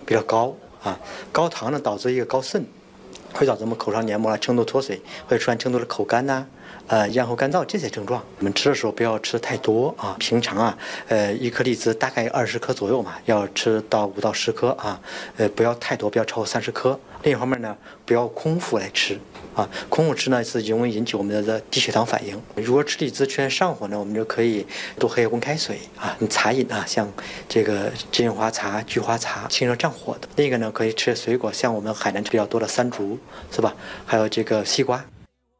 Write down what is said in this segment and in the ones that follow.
比较高啊，高糖呢导致一个高渗，会导致我们口腔黏膜轻度脱水，会出现轻度的口干呐。咽喉干燥这些症状，我们吃的时候不要吃太多啊。平常啊，一颗荔枝大概20颗左右嘛，要吃到5到10颗啊。不要太多，不要超过30颗。另一方面呢，不要空腹来吃啊。空腹吃呢是容易引起我们的低血糖反应。如果吃荔枝出现上火呢，我们就可以多喝一温开水啊。你茶饮啊，像这个金银花茶、菊花茶，清热降火的。另一个呢，可以吃水果，像我们海南比较多的山竹，是吧？还有这个西瓜。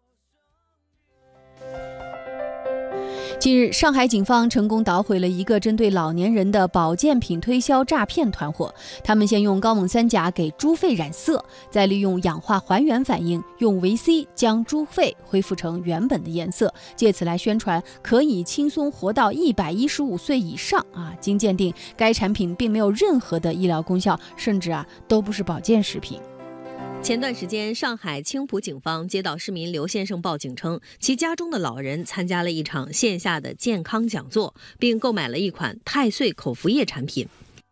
近日，上海警方成功捣毁了一个针对老年人的保健品推销诈骗团伙。他们先用高锰酸钾给猪肺染色，再利用氧化还原反应，用维 C 将猪肺恢复成原本的颜色，借此来宣传可以轻松活到115岁以上啊！经鉴定，该产品并没有任何的医疗功效，甚至都不是保健食品。 前段时间，上海青浦警方接到市民刘先生报警称，其家中的老人参加了一场线下的健康讲座，并购买了一款太岁口服液产品。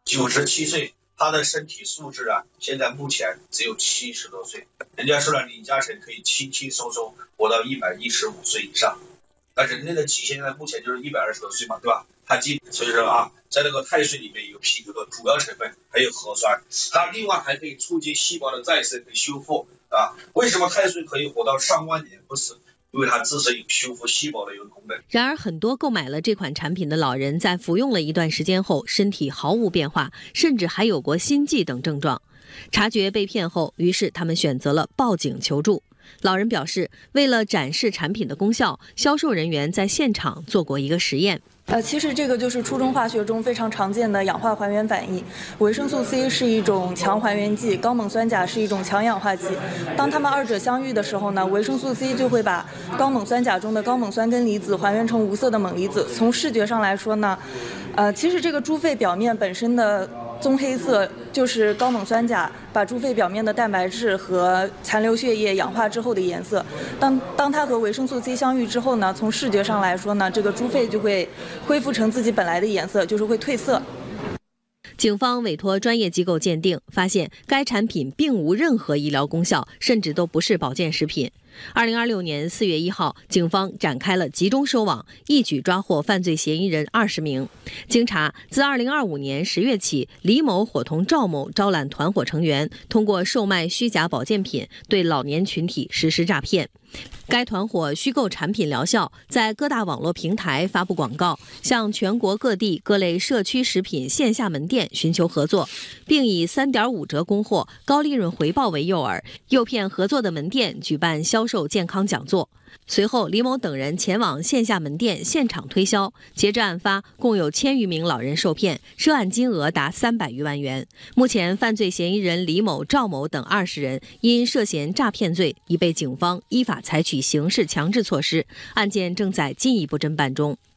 97岁，他的身体素质现在目前只有70多岁。人家说了，李嘉诚可以轻轻松松活到115岁以上，那人类的极限在目前就是120多岁嘛，对吧？所以说在那个太岁里面有啤酒的主要成分，还有核酸，它另外还可以促进细胞的再生和修复为什么太岁可以活到上万年不死？因为它自身有修复细胞的一个功能。 然而，很多购买了这款产品的老人在服用了一段时间后，身体毫无变化，甚至还有过心悸等症状。察觉被骗后，于是他们选择了报警求助。老人表示，为了展示产品的功效，销售人员在现场做过一个实验。 其实这个就是初中化学中非常常见的氧化还原反应。维生素 C 是一种强还原剂，高锰酸钾是一种强氧化剂。当它们二者相遇的时候呢，维生素 C 就会把高锰酸钾中的高锰酸根离子还原成无色的锰离子。从视觉上来说呢，其实这个猪肺表面本身的棕黑色就是高锰酸钾把猪肺表面的蛋白质和残留血液氧化之后的颜色。当它和维生素 C 相遇之后呢，从视觉上来说呢，这个猪肺就会恢复成自己本来的颜色，就是会褪色。 警方委托专业机构鉴定，发现该产品并无任何医疗功效，甚至都不是保健食品。2026年4月1号，警方展开了集中收网，一举抓获犯罪嫌疑人20名。经查，自2025年10月起，李某伙同赵某招揽团伙成员，通过售卖虚假保健品对老年群体实施诈骗。该团伙虚构产品疗效，在各大网络平台发布广告，向全国各地各类社区食品线下门店寻求合作，并以3.5折供货、高利润回报为诱饵，诱骗合作的门店举办销售健康讲座。随后，李某等人前往线下门店现场推销。截至案发，共有1000余名老人受骗，涉案金额达300余万元。目前，犯罪嫌疑人李某、赵某等20人因涉嫌诈骗罪，已被警方依法采取刑事强制措施，案件正在进一步侦办中。